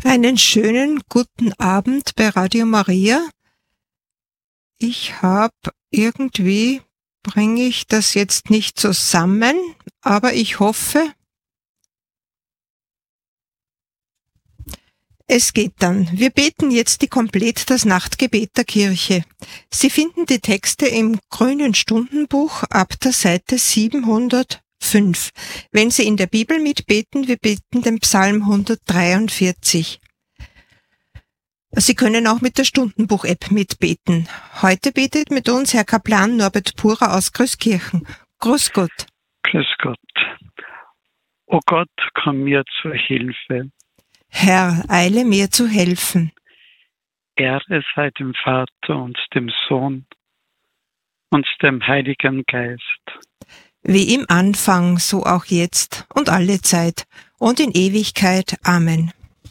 Einen schönen guten Abend bei Radio Maria. Bringe ich das jetzt nicht zusammen, aber ich hoffe, es geht dann. Wir beten jetzt das Nachtgebet der Kirche. Sie finden die Texte im Grünen Stundenbuch ab der Seite 705. Wenn Sie in der Bibel mitbeten, wir beten den Psalm 143. Sie können auch mit der Stundenbuch-App mitbeten. Heute betet mit uns Herr Kaplan Norbert Purer aus Grüßkirchen. Grüß Gott. Grüß Gott. O Gott, komm mir zur Hilfe. Herr, eile mir zu helfen. Ehre sei dem Vater und dem Sohn und dem Heiligen Geist. Wie im Anfang, so auch jetzt und alle Zeit und in Ewigkeit. Amen.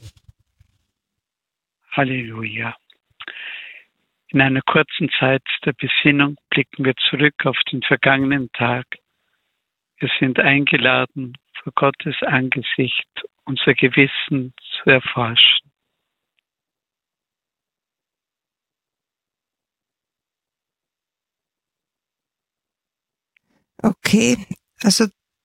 Halleluja. In einer kurzen Zeit der Besinnung blicken wir zurück auf den vergangenen Tag. Wir sind eingeladen, vor Gottes Angesicht unser Gewissen zu erforschen. Okay, also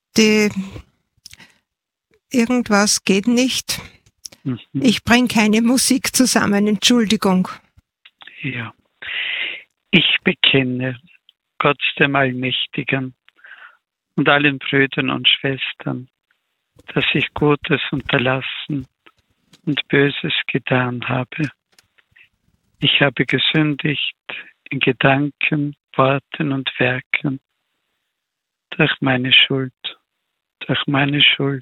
irgendwas geht nicht. Ich bringe keine Musik zusammen, Entschuldigung. Ja. Ich bekenne Gott dem Allmächtigen und allen Brüdern und Schwestern, dass ich Gutes unterlassen und Böses getan habe. Ich habe gesündigt in Gedanken, Worten und Werken, durch meine Schuld, durch meine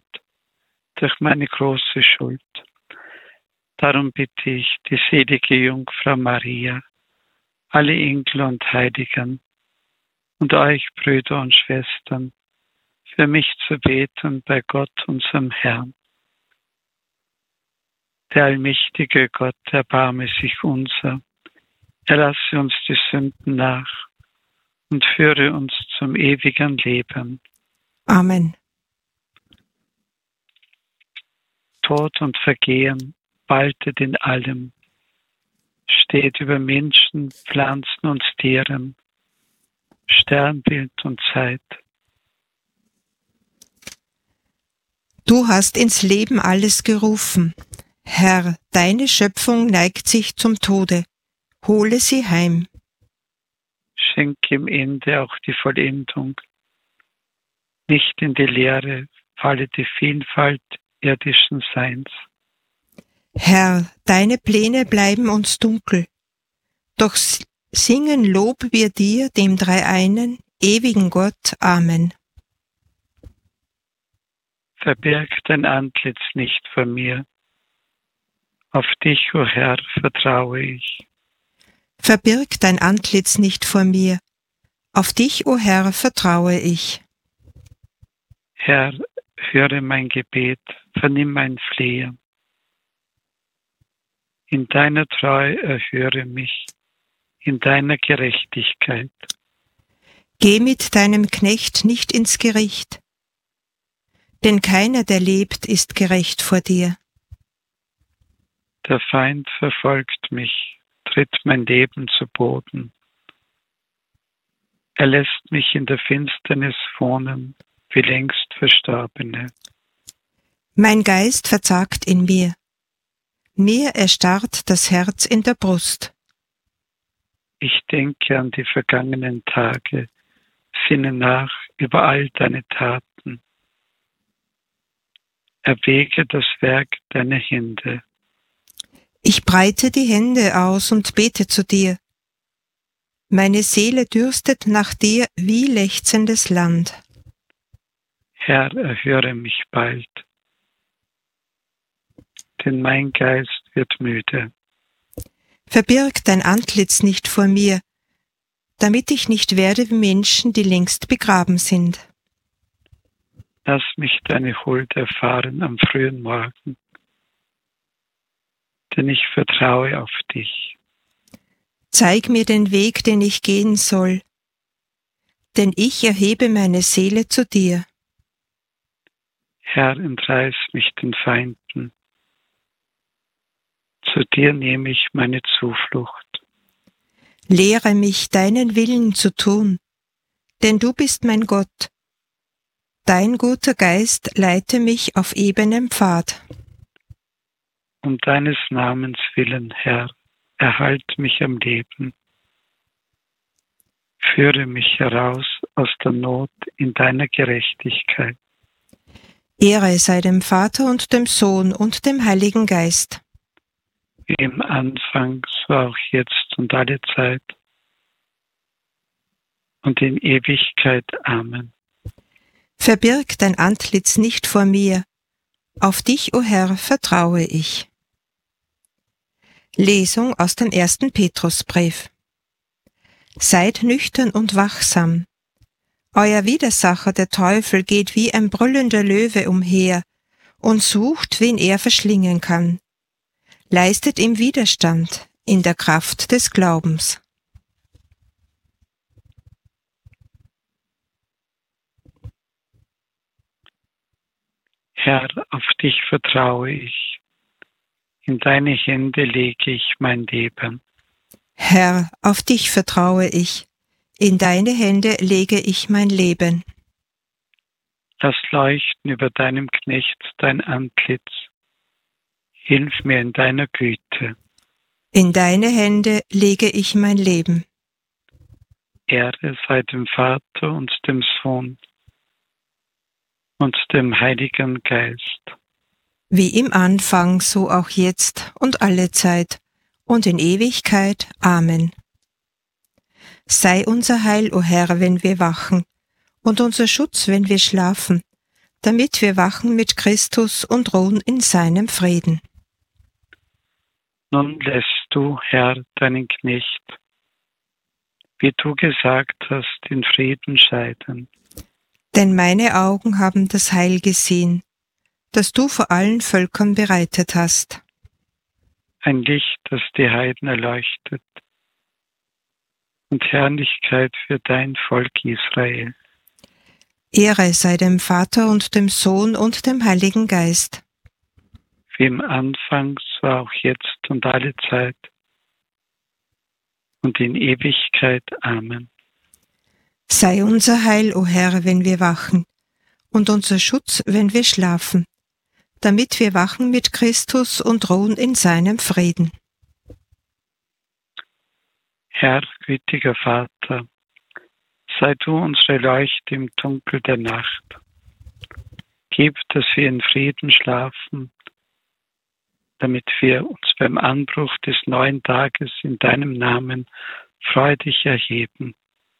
große Schuld. Darum bitte ich die selige Jungfrau Maria, alle Engel und Heiligen und euch, Brüder und Schwestern, für mich zu beten bei Gott, unserem Herrn. Der allmächtige Gott, erbarme sich unser, erlasse uns die Sünden nach und führe uns zum ewigen Leben. Amen. Tod und Vergehen waltet in allem, steht über Menschen, Pflanzen und Tieren, Sternbild und Zeit. Du hast ins Leben alles gerufen. Herr, deine Schöpfung neigt sich zum Tode. Hole sie heim. Schenke im Ende auch die Vollendung. Nicht in die Leere falle die Vielfalt irdischen Seins. Herr, deine Pläne bleiben uns dunkel. Doch singen Lob wir dir, dem Dreieinen, ewigen Gott. Amen. Verbirg dein Antlitz nicht vor mir. Auf dich, o Herr, vertraue ich. Verbirg dein Antlitz nicht vor mir. Auf dich, o Herr, vertraue ich. Herr, höre mein Gebet, vernimm mein Flehen. In deiner Treu erhöre mich, in deiner Gerechtigkeit. Geh mit deinem Knecht nicht ins Gericht, denn keiner, der lebt, ist gerecht vor dir. Der Feind verfolgt mich, tritt mein Leben zu Boden. Er lässt mich in der Finsternis wohnen, wie längst Verstorbene. Mein Geist verzagt in mir. Mir erstarrt das Herz in der Brust. Ich denke an die vergangenen Tage, sinne nach über all deine Taten. Erwäge das Werk deiner Hände. Ich breite die Hände aus und bete zu dir. Meine Seele dürstet nach dir wie lechzendes Land. Herr, erhöre mich bald, denn mein Geist wird müde. Verbirg dein Antlitz nicht vor mir, damit ich nicht werde wie Menschen, die längst begraben sind. Lass mich deine Huld erfahren am frühen Morgen, denn ich vertraue auf dich. Zeig mir den Weg, den ich gehen soll, denn ich erhebe meine Seele zu dir. Herr, entreiß mich den Feinden, Zu dir nehme ich meine Zuflucht. Lehre mich, deinen Willen zu tun, denn du bist mein Gott. Dein guter Geist leite mich auf ebenem Pfad. Um deines Namens willen, Herr, erhalt mich am Leben. Führe mich heraus aus der Not in deiner Gerechtigkeit. Ehre sei dem Vater und dem Sohn und dem Heiligen Geist. Wie im Anfang, so auch jetzt und alle Zeit und in Ewigkeit. Amen. Verbirg dein Antlitz nicht vor mir. Auf dich, o Herr, vertraue ich. Lesung aus dem 1. Petrusbrief. Seid nüchtern und wachsam. Euer Widersacher, der Teufel, geht wie ein brüllender Löwe umher und sucht, wen er verschlingen kann. Leistet ihm Widerstand in der Kraft des Glaubens. Herr, auf dich vertraue ich. In deine Hände lege ich mein Leben. Herr, auf dich vertraue ich. In deine Hände lege ich mein Leben. Lass leuchten über deinem Knecht dein Antlitz. Hilf mir in deiner Güte. In deine Hände lege ich mein Leben. Ehre sei dem Vater und dem Sohn und dem Heiligen Geist. Wie im Anfang, so auch jetzt und alle Zeit und in Ewigkeit. Amen. Sei unser Heil, o Herr, wenn wir wachen, und unser Schutz, wenn wir schlafen, damit wir wachen mit Christus und ruhen in seinem Frieden. Nun lässt du, Herr, deinen Knecht, wie du gesagt hast, in Frieden scheiden. Denn meine Augen haben das Heil gesehen, das du vor allen Völkern bereitet hast. Ein Licht, das die Heiden erleuchtet und Herrlichkeit für dein Volk Israel. Ehre sei dem Vater und dem Sohn und dem Heiligen Geist. Wie im Anfang, so auch jetzt und alle Zeit und in Ewigkeit. Amen. Sei unser Heil, o Herr, wenn wir wachen, und unser Schutz, wenn wir schlafen, damit wir wachen mit Christus und ruhen in seinem Frieden. Herr, gütiger Vater, sei du unsere Leuchte im Dunkel der Nacht. Gib, dass wir in Frieden schlafen, damit wir uns beim Anbruch des neuen Tages in deinem Namen freudig erheben.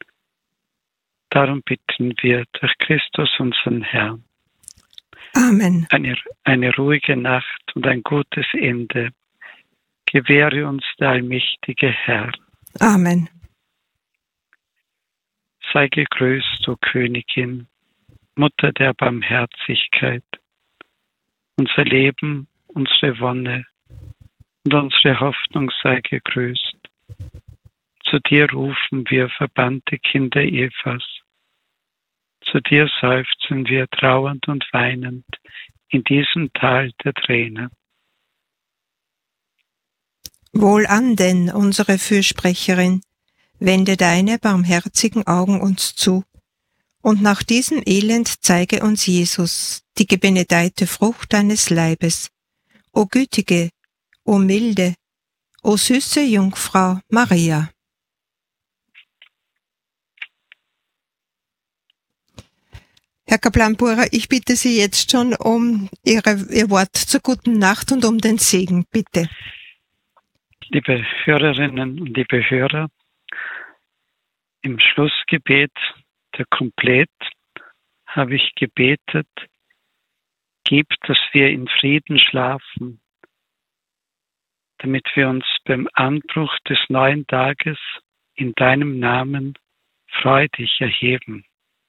Darum bitten wir durch Christus, unseren Herrn. Amen. Eine ruhige Nacht und ein gutes Ende gewähre uns der allmächtige Herr. Amen. Sei gegrüßt, o Königin, Mutter der Barmherzigkeit, unser Leben, unsere Wonne und unsere Hoffnung sei gegrüßt. Zu dir rufen wir, verbannte Kinder Evas. Zu dir seufzen wir trauernd und weinend in diesem Tal der Tränen. Wohlan denn, unsere Fürsprecherin, wende deine barmherzigen Augen uns zu, und nach diesem Elend zeige uns Jesus, die gebenedeite Frucht deines Leibes. O gütige, o milde, o süße Jungfrau Maria. Herr Kaplan-Burer, ich bitte Sie jetzt schon um Ihr Wort zur guten Nacht und um den Segen, bitte. Liebe Hörerinnen und liebe Hörer, im Schlussgebet der Komplett habe ich gebetet, gib, dass wir in Frieden schlafen, damit wir uns beim Anbruch des neuen Tages in deinem Namen freudig erheben.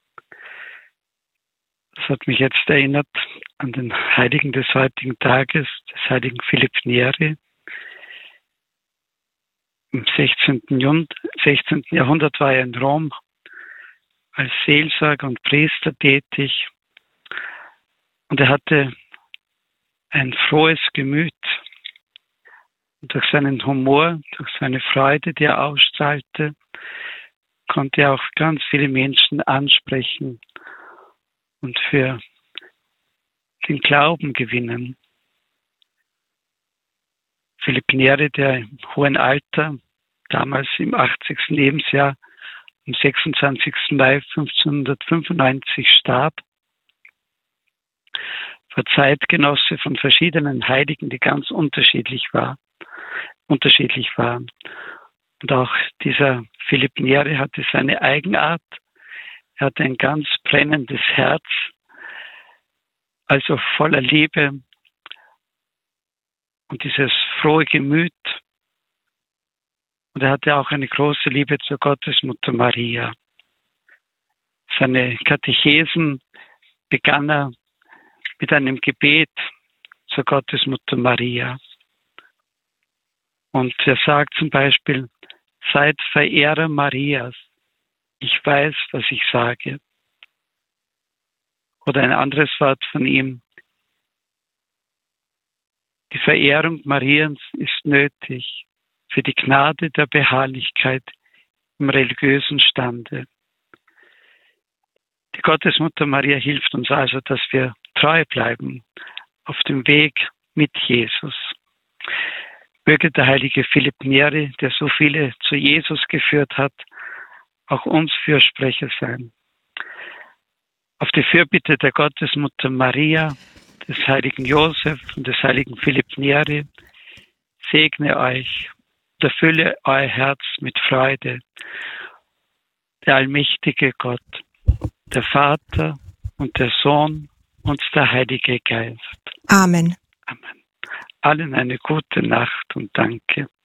Das hat mich jetzt erinnert an den Heiligen des heutigen Tages, des heiligen Philipp Neri. Im 16. Jahrhundert war er in Rom als Seelsorger und Priester tätig. Und er hatte ein frohes Gemüt. Und durch seinen Humor, durch seine Freude, die er ausstrahlte, konnte er auch ganz viele Menschen ansprechen und für den Glauben gewinnen. Philipp Neri, der im hohen Alter, damals im 80. Lebensjahr, am 26. Mai 1595 starb, war Zeitgenosse von verschiedenen Heiligen, die ganz unterschiedlich waren. Und auch dieser Philipp Neri hatte seine Eigenart. Er hatte ein ganz brennendes Herz, also voller Liebe und dieses frohe Gemüt. Und er hatte auch eine große Liebe zur Gottesmutter Maria. Seine Katechesen begann er mit einem Gebet zur Gottesmutter Maria. Und er sagt zum Beispiel: Seid Verehrer Marias. Ich weiß, was ich sage. Oder ein anderes Wort von ihm: Die Verehrung Mariens ist nötig für die Gnade der Beharrlichkeit im religiösen Stande. Die Gottesmutter Maria hilft uns also, dass wir treu bleiben auf dem Weg mit Jesus. Möge der heilige Philipp Neri, der so viele zu Jesus geführt hat, auch uns Fürsprecher sein. Auf die Fürbitte der Gottesmutter Maria, des heiligen Josef und des heiligen Philipp Neri segne euch und erfülle euer Herz mit Freude. Der allmächtige Gott, der Vater und der Sohn und der Heilige Geist. Amen. Amen. Allen eine gute Nacht und danke.